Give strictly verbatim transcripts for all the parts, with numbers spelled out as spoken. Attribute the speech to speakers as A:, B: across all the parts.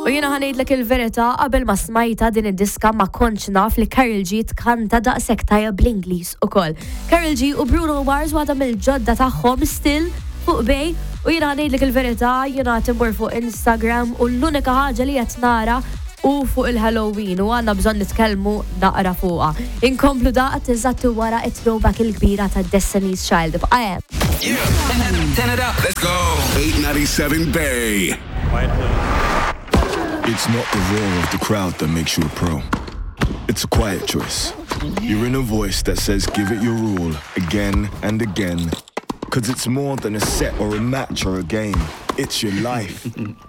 A: U jiena ħanejdlek il-verità qabel ma smajta din id-diska ma kontx naf li Karol G tkanta daqshekk tajjeb bl-Ingliż ukoll. Karol G u Bruno Mars waħda mill-ġodda tagħhom still fuq bej u jiena ħanejdlek il-verità jiena timbur fuq Instagram u l-unika ħaġa li qed nara u fuq il-Halloween u għandna bżonn nitkellmu naqra fuqha. Inkomplu daqt eżattu wara it-throwback il-kbira ta' Destiny's Child b'I Am.
B: Turn it up. Let's go.
C: eight ninety-seven Bay. It's not the roar of the crowd that makes you a pro. It's a quiet choice. Your inner voice that says give it your all again and again. Cause it's more than a set or a match or a game. It's your life.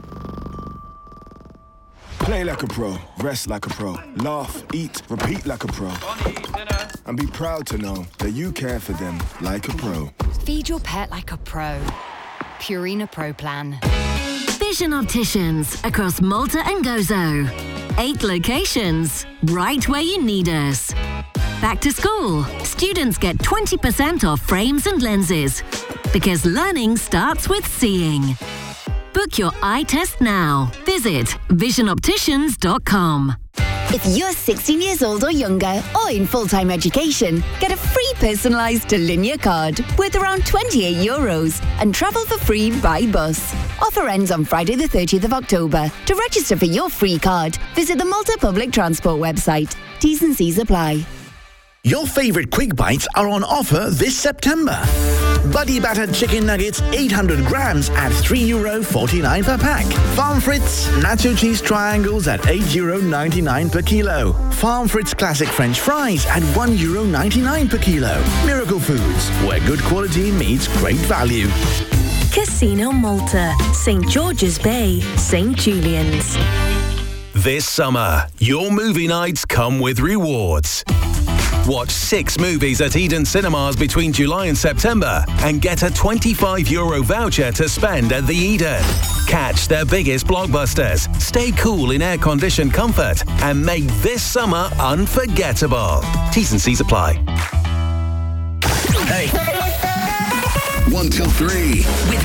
C: Play like a pro, rest like a pro, laugh, eat, repeat like a pro. And be proud to know that you care for them like a pro.
D: Feed your pet like a pro. Purina Pro Plan.
E: Vision Opticians across Malta and Gozo. Eight locations, right where you need us. Back to school, students get twenty percent off frames and lenses. Because learning starts with seeing. Book your eye test now. Visit vision opticians dot com.
F: If you're sixteen years old or younger or in full-time education, get a free personalised Delinea card worth around twenty-eight euros and travel for free by bus. Offer ends on Friday the thirtieth of October. To register for your free card, visit the Malta Public Transport website. T's and C's apply.
G: Your favourite Quick Bites are on offer this September. Buddy battered chicken nuggets eight hundred grams at three euro forty-nine per pack. Farm Fritz nacho cheese triangles at eight euro ninety-nine per kilo. Farm Fritz classic French fries at one euro ninety-nine per kilo. Miracle Foods, where good quality meets great value.
E: Casino Malta, Saint George's Bay, Saint Julian's.
B: This summer, your movie nights come with rewards. Watch six movies at Eden Cinemas between July and September and get a twenty-five euro voucher to spend at the Eden. Catch their biggest blockbusters, stay cool in air-conditioned comfort, and make this summer unforgettable. T's and C's apply.
G: Hey.
C: One, two, three.
D: With